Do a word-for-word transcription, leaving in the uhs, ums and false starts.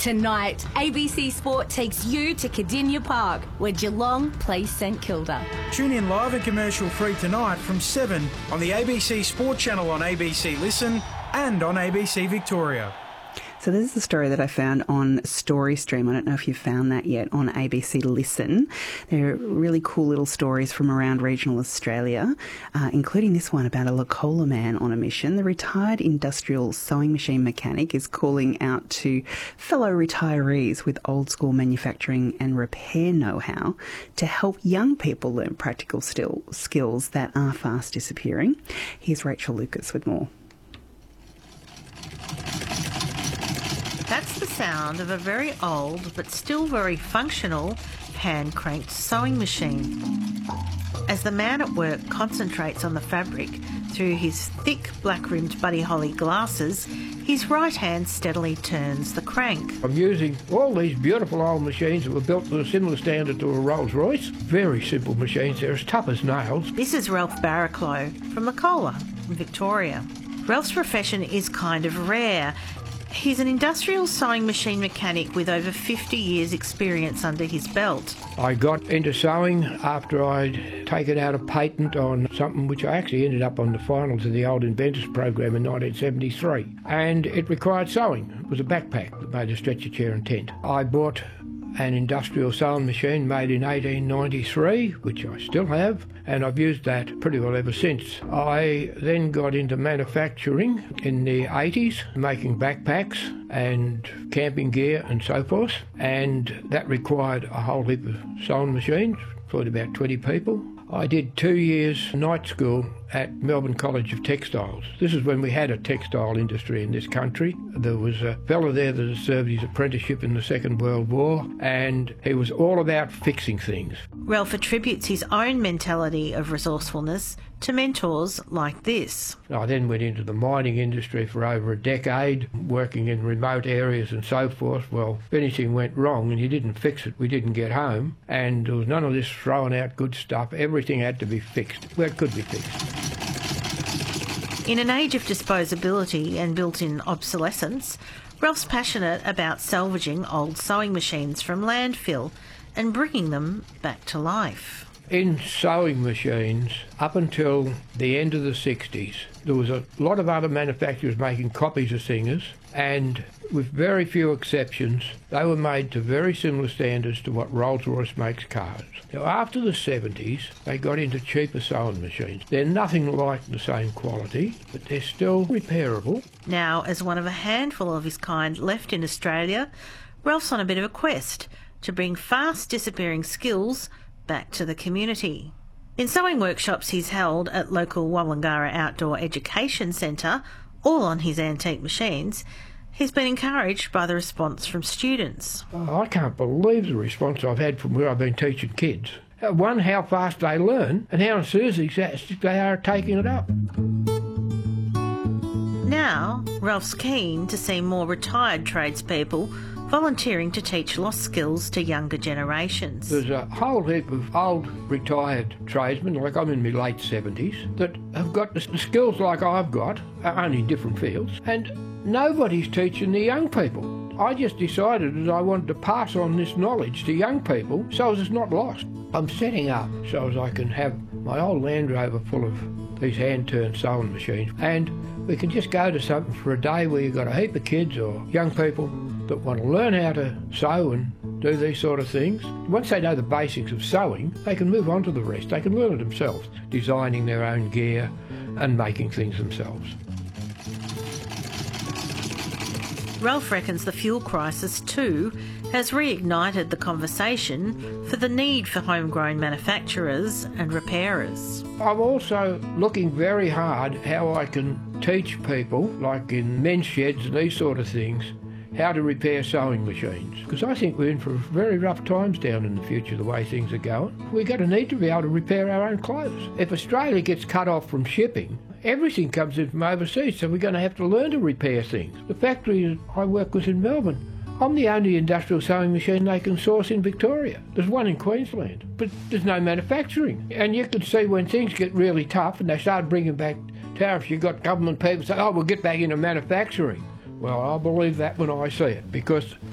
Tonight, A B C Sport takes you to Cardinia Park, where Geelong plays St Kilda. Tune in live and commercial free tonight from seven on the A B C Sport channel on A B C Listen and on A B C Victoria. So this is the story that I found on StoryStream. I don't know if you've found that yet on A B C Listen. They're really cool little stories from around regional Australia, uh, including this one about a Locola man on a mission. The retired industrial sewing machine mechanic is calling out to fellow retirees with old school manufacturing and repair know-how to help young people learn practical still skills that are fast disappearing. Here's Rachel Lucas with more. That's the sound of a very old but still very functional hand-cranked sewing machine. As the man at work concentrates on the fabric through his thick black-rimmed Buddy Holly glasses, his right hand steadily turns the crank. I'm using all these beautiful old machines that were built to a similar standard to a Rolls-Royce. Very simple machines, they're as tough as nails. This is Ralph Barraclough from Locola in Victoria. Ralph's profession is kind of rare. He's an industrial sewing machine mechanic with over fifty years experience under his belt. I got into sewing after I'd taken out a patent on something which I actually ended up on the finals of the Old Inventors program in nineteen seventy-three. And it required sewing. It was a backpack that made a stretcher chair and tent. I bought an industrial sewing machine made in eighteen ninety-three, which I still have, and I've used that pretty well ever since. I then got into manufacturing in the eighties, making backpacks and camping gear and so forth, and that required a whole heap of sewing machines, employed about twenty people. I did two years night school at Melbourne College of Textiles. This is when we had a textile industry in this country. There was a fellow there that had served his apprenticeship in the Second World War, and he was all about fixing things. Ralph attributes his own mentality of resourcefulness to mentors like this. I then went into the mining industry for over a decade, working in remote areas and so forth. Well, if anything went wrong and you didn't fix it, we didn't get home, and there was none of this throwing out good stuff. Everything had to be fixed where it could be fixed. In an age of disposability and built-in obsolescence, Ralph's passionate about salvaging old sewing machines from landfill and bringing them back to life. In sewing machines, up until the end of the sixties, there was a lot of other manufacturers making copies of Singers, and with very few exceptions, they were made to very similar standards to what Rolls-Royce makes cars. Now, after the seventies, they got into cheaper sewing machines. They're nothing like the same quality, but they're still repairable. Now, as one of a handful of his kind left in Australia, Ralph's on a bit of a quest to bring fast disappearing skills back to the community. In sewing workshops he's held at local Wallangara Outdoor Education Centre, all on his antique machines, he's been encouraged by the response from students. Oh, I can't believe the response I've had from where I've been teaching kids. One, how fast they learn, and how enthusiastic they are at taking it up. Now, Ralph's keen to see more retired tradespeople volunteering to teach lost skills to younger generations. There's a whole heap of old retired tradesmen, like I'm in my late seventies, that have got the skills like I've got, only in different fields, and nobody's teaching the young people. I just decided that I wanted to pass on this knowledge to young people so as it's not lost. I'm setting up so as I can have my old Land Rover full of these hand-turned sewing machines, and we can just go to something for a day where you've got a heap of kids or young people that want to learn how to sew and do these sort of things. Once they know the basics of sewing, they can move on to the rest. They can learn it themselves, designing their own gear and making things themselves. Ralph reckons the fuel crisis too has reignited the conversation for the need for homegrown manufacturers and repairers. I'm also looking very hard how I can teach people, like in men's sheds and these sort of things, how to repair sewing machines. Because I think we're in for very rough times down in the future, the way things are going. We're going to need to be able to repair our own clothes. If Australia gets cut off from shipping, everything comes in from overseas, so we're going to have to learn to repair things. The factory I work with in Melbourne, I'm the only industrial sewing machine they can source in Victoria. There's one in Queensland, but there's no manufacturing. And you can see when things get really tough and they start bringing back tariffs, you've got government people say, oh, we'll get back into manufacturing. Well, I'll believe that when I see it, because